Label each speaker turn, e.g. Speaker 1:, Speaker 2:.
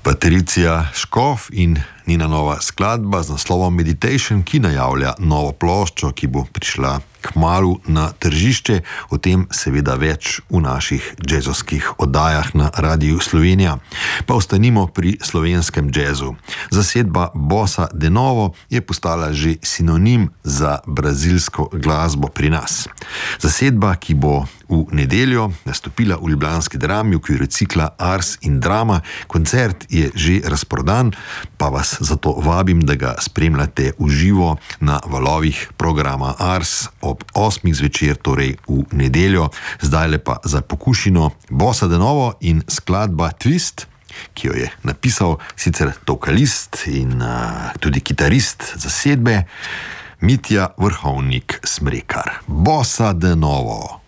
Speaker 1: Patricija Škof in njena nova skladba z naslovom Meditation, ki najavlja novo ploščo, ki bo prišla kmalu na tržišče. O tem seveda več v naših džezovskih oddajah na Radiu Slovenija. Pa ostanimo pri slovenskem džezu. Zasedba Bossa de Novo je postala že sinonim za brazilsko glasbo pri nas. Zasedba, ki bo v nedeljo nastopila v ljubljanski Drami v okviru cikla Ars in Drama. Koncert je že razprodan, pa vas zato vabim, da ga spremljate v živo na valovih programa Ars ob 8. zvečer, torej v nedeljo. Zdajle pa za pokušino Bossa de Novo in skladba Twist, ki jo je napisal sicer vokalist in tudi kitarist zasedbe Mitja Vrhovnik Smrekar. Bossa de Novo.